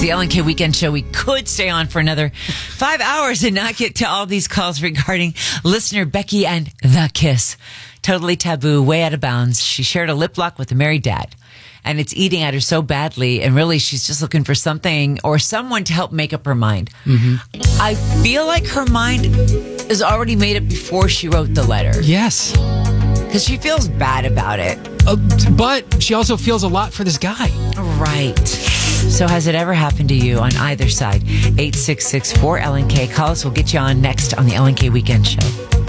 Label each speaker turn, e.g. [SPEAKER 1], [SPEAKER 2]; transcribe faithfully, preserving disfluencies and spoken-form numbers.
[SPEAKER 1] the Ellen K Weekend Show. We could stay on for another five hours and not get to all these calls regarding listener Becky and the kiss. Totally taboo, way out of bounds. She shared a lip lock with a married dad, and it's eating at her so badly. And really, she's just looking for something or someone to help make up her mind. Mm-hmm. I feel like her mind is already made up before she wrote the letter.
[SPEAKER 2] Yes.
[SPEAKER 1] Because she feels bad about it.
[SPEAKER 2] Uh, but she also feels a lot for this guy.
[SPEAKER 1] Right. So has it ever happened to you on either side? eight six six four L N K. Call us. We'll get you on next on the Ellen K Weekend Show.